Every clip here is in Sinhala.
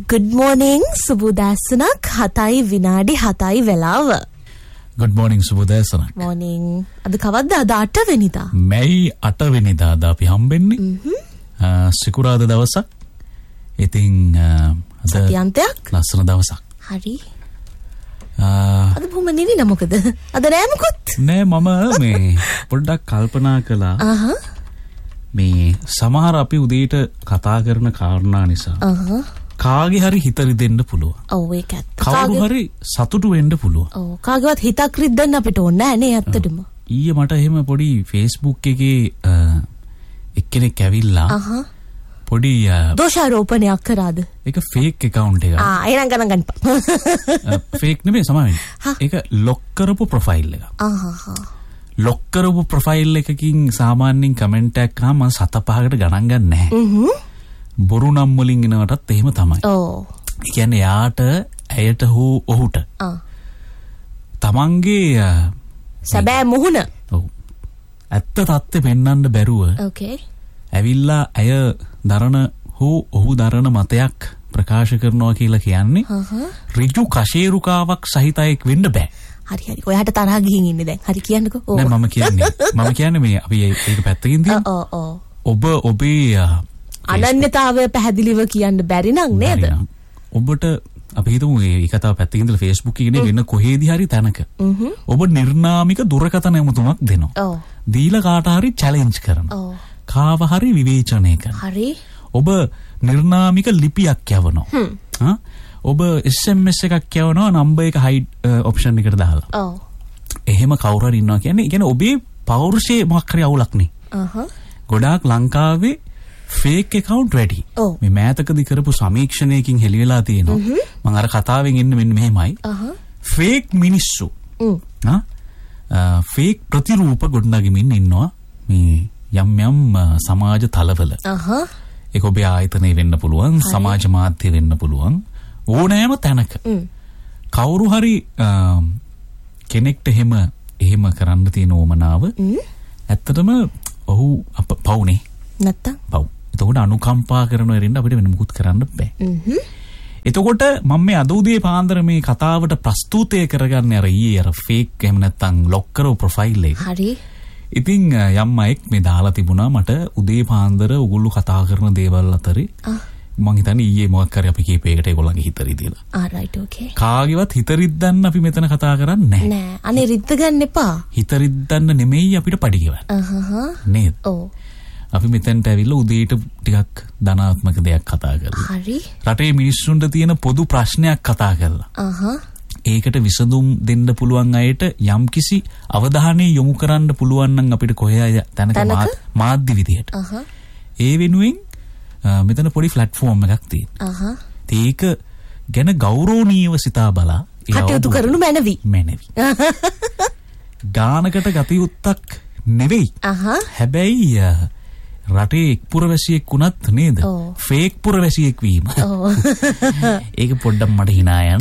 Good morning සුබෝදෑසනක් 7යි විනාඩි 7යි වෙලාව. Good morning සුබෝදෑසනක්. Morning. අද කවද්ද? අද 8 වෙනිදා. මැයි 8 වෙනිදා අද අපි හම්බෙන්නේ. සිකුරාදා දවසක්. ඉතින් අද සතියන්තයක්. ලස්සන දවසක්. හරි. අද බොහොම නිවිලා මොකද? අද නෑ මොකොත්. නෑ මම මේ පොඩ්ඩක් කල්පනා කළා. මේ සමහර අපි උදේට කතා කරන කාරණා නිසා කාගේ හරි හිත රිදෙන්න පුළුවන්. ඔව් ඒක ඇත්ත. කවුරු හරි සතුටු වෙන්න පුළුවන්. ඔව් කාගේවත් හිතක් රිද්දන්න අපිට ඕනේ නෑ නේ ඇත්තටම. ඊයේ මට එහෙම පොඩි Facebook එකේ එක්කෙනෙක් ඇවිල්ලා පොඩි දෝෂාරෝපණයක් කරාද? ඒක ෆේක් account එකක්. එහෙනම් ගණන් ගන්නපා. ෆේක් නෙමෙයි සමාවෙන්න. ඒක ලොක් කරපු ප්‍රොෆයිල් එකක්. ලොක් කරපු ප්‍රොෆයිල් එකකින් සාමාන්‍යයෙන් කමෙන්ට් එකක් ආවම 7-5කට ගණන් ගන්න නැහැ. බොරු නම් වලින් එනවටත් එහෙම තමයි. ඔව්. ඒ කියන්නේ යාට ඇයට හෝ ඔහුට. තමන්ගේ සැබෑ මුහුණ. ඔව්. ඇත්ත තත්ත්වෙ පෙන්වන්න බැරුව. ඕකේ. ඇවිල්ලා ඇය දරන හෝ ඔහු දරන මතයක් ප්‍රකාශ කරනවා කියලා කියන්නේ ඍජු කෂේරුකාවක් සහිතයෙක් වෙන්න බෑ. හරි හරි. ඔයාට තරහ ගිහින් ඉන්නේ දැන්. හරි කියන්නකෝ. ඔව්. නෑ මම කියන්නේ මේ අපි ඒක පැත්තකින් තියමු. ඔබ ඔබේ අනන්‍යතාවය පැහැදිලිව කියන්න බැරි නම් නේද? ඔබට අපි හිතමු මේ කතාව පැත්තකින් ඉඳලා Facebook එකේ වෙන කොහේදී හරි තැනක ඔබ නිර්නාමික දුරකථන ඇමතුමක් දෙනවා. දීලා කාට හරි චැලෙන්ජ් කරනවා. කාව හරි විවේචනය කරනවා. හරි. ඔබ නිර්නාමික ලිපියක් යවනවා. ඔබ SMS එකක් යවනවා නම්බර් එක හයිඩ් ඔප්ෂන් එකට දාලා. ඔව්. එහෙම කවුරු හරි ඉන්නවා කියන්නේ ඔබේ පෞරුෂයේ මොකක් හරි අවුලක් නේ. ගොඩාක් ලංකාවේ ෆේක් account වැඩි. මේ මෑතකදී කරපු සමීක්ෂණයකින් හෙළි වෙලා තියෙනවා. මම අර කතාවෙන් එන්නේ මෙන්න මෙහෙමයි. ෆේක් මිනිස්සු. ෆේක් ප්‍රතිරූප ගොඩනගමින් ඉන්නවා මේ යම් සමාජ තලවල. ඒක ඔබේ ආයතනය වෙන්න පුළුවන්, සමාජ මාධ්‍ය වෙන්න පුළුවන්. ඕනෑම තැනක කවුරු හරි කෙනෙක්ට එහෙම කරන්න තියෙන ඕමනාව ඇත්තටම ඔහු පවුනේ නැත්තම් පව්. එතකොට අනුකම්පා කරන වෙරින් අපිට වෙන මුකුත් කරන්න බෑ. එතකොට මම මේ අද උදේ පාන්දර මේ කතාවට ප්‍රස්තුතය කරගන්නේ අර ඊයේ අර ෆේක් එහෙම නැත්තම් ලොක් කරව ප්‍රොෆයිල් එක. හරි. ඉතින් යම් අයෙක් මේ දාලා තිබුණා මට උදේ පාන්දර ඔගොල්ලෝ කතා කරන දේවල් අතරේ මං හිතන්නේ ඊයේ මොකක් හරි අපි කීපයකට ඒගොල්ලන්ගේ හිත රිදෙලා. right okay. කාගේවත් හිත රිද්දන්න අපි මෙතන කතා කරන්නේ නැහැ. නෑ. අනේ රිද්ද ගන්න එපා. හිත රිද්දන්න නෙමෙයි අපිට පඩි ගෙවන්න. නේද? ඔව්. අපි මෙතෙන්ට ඇවිල්ලා උදේට ටිකක් ධනාත්මක දෙයක් කතා කරලා. හරි. රටේ මිනිස්සුන්ට තියෙන පොදු ප්‍රශ්නයක් කතා කරලා. ඒකට විසඳුම් දෙන්න පුළුවන් අයට යම්කිසි අවධානය යොමු කරන්න පුළුවන් නම් අපිට කොහේ තැනක මාධ්‍ය විදියට. ඒ වෙනුවෙන් මෙතන පොඩි ප්ලැට්ෆෝම් එකක් තියෙනවා. ඒක ගැන ගෞරවණීයව සිතා බලා කටයුතු කරනු මැනවි. ගානකට ගතියුත්තක් නෙවෙයි. හැබැයි රටේ එක් පුරවැසියෙක් වුණත් නේද? ෆේක් පුරවැසියෙක් වීම. ඒක පොඩ්ඩක් මට hina යන.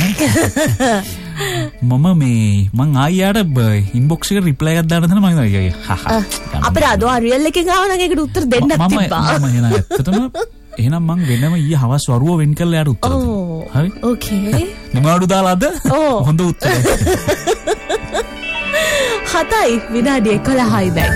මං ආයෙත් ඉන්බොක්ස් එකට රිප්ලයි එකක් දාන්න තන මම අපිට අදෝ රියල් එකෙන් ආව නම් ඒකට උත්තර දෙන්නත් තිබ්බා. මම ඇත්තටම එහෙනම් මං වෙනම ඊයේ හවස් වරුව වෙන් කරලා යාට උත්තර දෙනවා. හරි? ඕකේ. නිමාඩු දාලාද? හොඳ උත්තරයක්. 7යි විනාඩි 11යි දැන්.